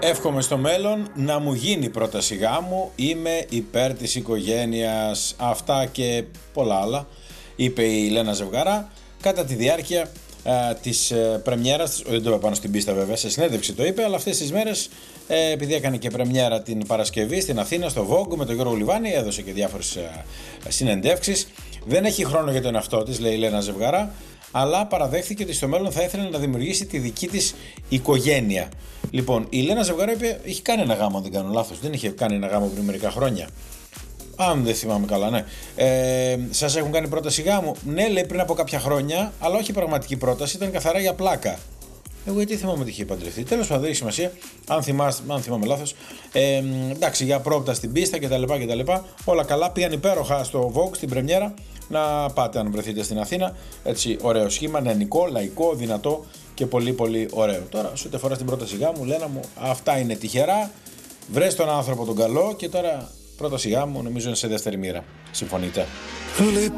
Εύχομαι στο μέλλον να μου γίνει πρόταση γάμου. Είμαι υπέρ της οικογένειας. Αυτά και πολλά άλλα είπε η Λένα Ζευγαρά κατά τη διάρκεια της πρεμιέρας. Δεν το είπα πάνω στην πίστα βέβαια, σε συνέντευξη το είπε, αλλά αυτές τις μέρες επειδή έκανε και πρεμιέρα την Παρασκευή στην Αθήνα στο Vogue με τον Γιώργο Λιβάνη, έδωσε και διάφορες συνεντεύξεις. Δεν έχει χρόνο για τον εαυτό της, λέει η Λένα Ζευγαρά, αλλά παραδέχθηκε ότι στο μέλλον θα ήθελε να δημιουργήσει τη δική της οικογένεια. Λοιπόν, η Λένα Ζευγαρά είπε, είχε κάνει ένα γάμο, αν δεν κάνω λάθος. Δεν είχε κάνει ένα γάμο πριν μερικά χρόνια. Αν δεν θυμάμαι καλά, ναι. Σας έχουν κάνει πρόταση γάμου? Ναι, λέει, πριν από κάποια χρόνια, αλλά όχι πραγματική πρόταση, ήταν καθαρά για πλάκα. Εγώ γιατί θυμάμαι ότι είχε παντρευτεί. Τέλος πάντων, δεν έχει σημασία, αν θυμάμαι λάθος. Εντάξει, για πρόοπτα στην πίστα κτλ. Όλα καλά, πήγαν υπέροχα στο Vogue στην πρεμιέρα. Να πάτε αν βρεθείτε στην Αθήνα. Έτσι, ωραίο σχήμα, νεανικό, λαϊκό, δυνατό και πολύ πολύ ωραίο. Τώρα, σε ό,τι αφορά στην πρόταση γάμου, Λένα μου, αυτά είναι τυχερά. Βρες τον άνθρωπο τον καλό και τώρα πρόταση γάμου νομίζω είναι σε δεύτερη μοίρα. Συμφωνείτε?